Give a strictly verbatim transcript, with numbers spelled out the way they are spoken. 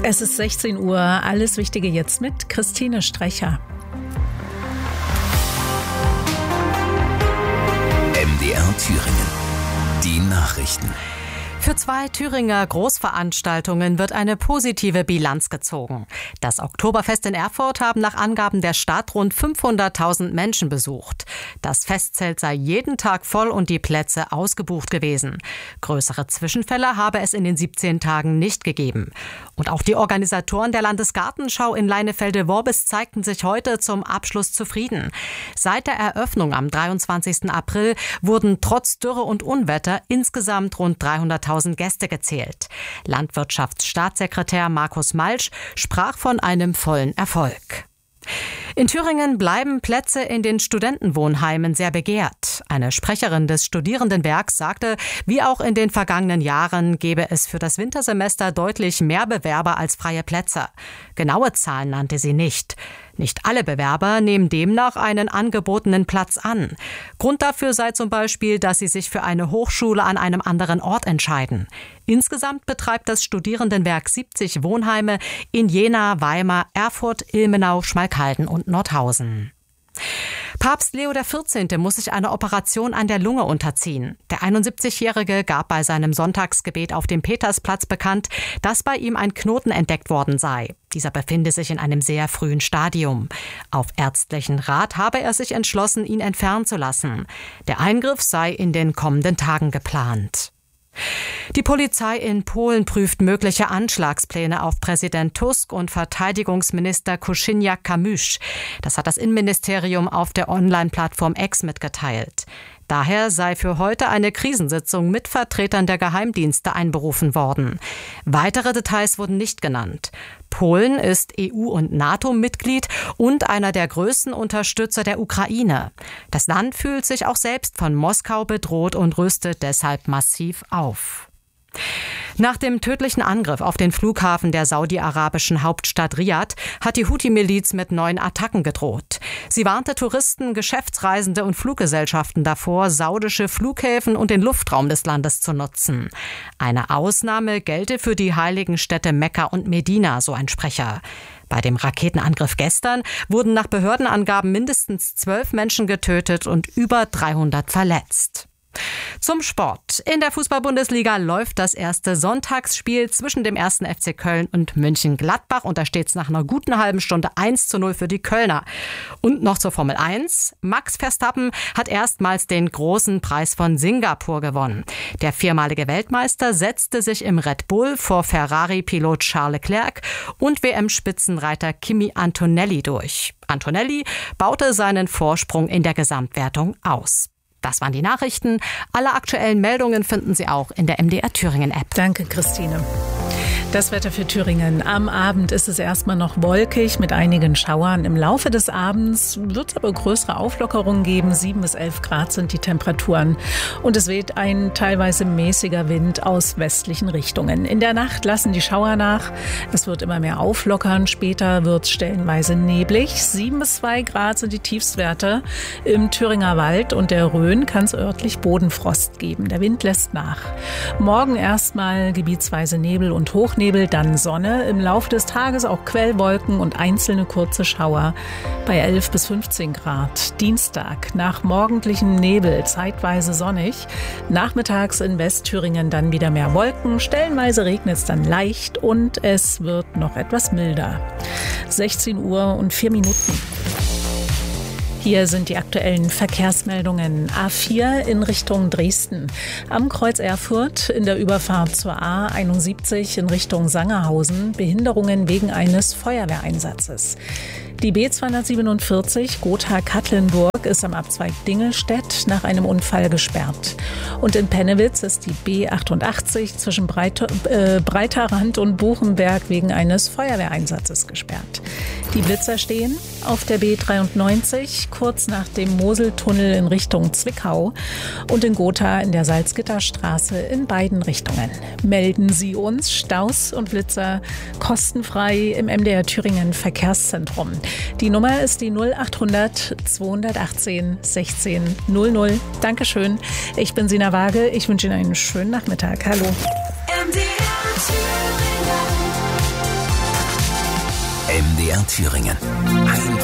Es ist sechzehn Uhr, alles Wichtige jetzt mit Christine Strecher. M D R Thüringen. Die Nachrichten. Für zwei Thüringer Großveranstaltungen wird eine positive Bilanz gezogen. Das Oktoberfest in Erfurt haben nach Angaben der Stadt rund fünfhunderttausend Menschen besucht. Das Festzelt sei jeden Tag voll und die Plätze ausgebucht gewesen. Größere Zwischenfälle habe es in den siebzehn Tagen nicht gegeben. Und auch die Organisatoren der Landesgartenschau in Leinefelde-Worbis zeigten sich heute zum Abschluss zufrieden. Seit der Eröffnung am dreiundzwanzigsten April wurden trotz Dürre und Unwetter insgesamt rund dreihunderttausend Gäste gezählt. Landwirtschaftsstaatssekretär Markus Malsch sprach von einem vollen Erfolg. In Thüringen bleiben Plätze in den Studentenwohnheimen sehr begehrt. Eine Sprecherin des Studierendenwerks sagte, wie auch in den vergangenen Jahren gebe es für das Wintersemester deutlich mehr Bewerber als freie Plätze. Genaue Zahlen nannte sie nicht. Nicht alle Bewerber nehmen demnach einen angebotenen Platz an. Grund dafür sei zum Beispiel, dass sie sich für eine Hochschule an einem anderen Ort entscheiden. Insgesamt betreibt das Studierendenwerk siebzig Wohnheime in Jena, Weimar, Erfurt, Ilmenau, Schmalkalden und Nordhausen. Papst Leo der vierzehnte muss sich einer Operation an der Lunge unterziehen. Der einundsiebzigjährige gab bei seinem Sonntagsgebet auf dem Petersplatz bekannt, dass bei ihm ein Knoten entdeckt worden sei. Dieser befinde sich in einem sehr frühen Stadium. Auf ärztlichen Rat habe er sich entschlossen, ihn entfernen zu lassen. Der Eingriff sei in den kommenden Tagen geplant. Die Polizei in Polen prüft mögliche Anschlagspläne auf Präsident Tusk und Verteidigungsminister Kosiniak-Kamysz. Das hat das Innenministerium auf der Online-Plattform X mitgeteilt. Daher sei für heute eine Krisensitzung mit Vertretern der Geheimdienste einberufen worden. Weitere Details wurden nicht genannt. Polen ist E U- und NATO-Mitglied und einer der größten Unterstützer der Ukraine. Das Land fühlt sich auch selbst von Moskau bedroht und rüstet deshalb massiv auf. Nach dem tödlichen Angriff auf den Flughafen der saudi-arabischen Hauptstadt Riad hat die Houthi-Miliz mit neuen Attacken gedroht. Sie warnte Touristen, Geschäftsreisende und Fluggesellschaften davor, saudische Flughäfen und den Luftraum des Landes zu nutzen. Eine Ausnahme gelte für die heiligen Städte Mekka und Medina, so ein Sprecher. Bei dem Raketenangriff gestern wurden nach Behördenangaben mindestens zwölf Menschen getötet und über dreihundert verletzt. Zum Sport. In der Fußball-Bundesliga läuft das erste Sonntagsspiel zwischen dem ersten F C Köln und Mönchengladbach und da steht es nach einer guten halben Stunde eins zu null für die Kölner. Und noch zur Formel eins. Max Verstappen hat erstmals den großen Preis von Singapur gewonnen. Der viermalige Weltmeister setzte sich im Red Bull vor Ferrari-Pilot Charles Leclerc und W M-Spitzenreiter Kimi Antonelli durch. Antonelli baute seinen Vorsprung in der Gesamtwertung aus. Das waren die Nachrichten. Alle aktuellen Meldungen finden Sie auch in der M D R Thüringen App. Danke, Christine. Das Wetter für Thüringen. Am Abend ist es erstmal noch wolkig mit einigen Schauern. Im Laufe des Abends wird es aber größere Auflockerungen geben. sieben bis elf Grad sind die Temperaturen. Und es weht ein teilweise mäßiger Wind aus westlichen Richtungen. In der Nacht lassen die Schauer nach. Es wird immer mehr auflockern. Später wird es stellenweise neblig. sieben bis zwei Grad sind die Tiefstwerte. Im Thüringer Wald und der Rhön kann es örtlich Bodenfrost geben. Der Wind lässt nach. Morgen erstmal gebietsweise Nebel und Hochnebel. Nebel, dann Sonne, im Laufe des Tages auch Quellwolken und einzelne kurze Schauer bei elf bis fünfzehn Grad. Dienstag nach morgendlichem Nebel zeitweise sonnig. Nachmittags in Westthüringen dann wieder mehr Wolken. Stellenweise regnet es dann leicht und es wird noch etwas milder. sechzehn Uhr und vier Minuten. Hier sind die aktuellen Verkehrsmeldungen. A vier in Richtung Dresden. Am Kreuz Erfurt in der Überfahrt zur A einundsiebzig in Richtung Sangerhausen. Behinderungen wegen eines Feuerwehreinsatzes. Die B zweihundertsiebenundvierzig Gotha-Kattlenburg ist am Abzweig Dingelstedt nach einem Unfall gesperrt. Und in Pennewitz ist die B achtundachtzig zwischen Breite, äh, Breiterrand und Buchenberg wegen eines Feuerwehreinsatzes gesperrt. Die Blitzer stehen auf der B dreiundneunzig kurz nach dem Moseltunnel in Richtung Zwickau und in Gotha in der Salzgitterstraße in beiden Richtungen. Melden Sie uns Staus und Blitzer kostenfrei im M D R Thüringen Verkehrszentrum. Die Nummer ist die null achthundert zweihundertachtzehn sechzehn null null. Dankeschön. Ich bin Sina Waage. Ich wünsche Ihnen einen schönen Nachmittag. Hallo. M D R Thüringen. M D R Thüringen. Ein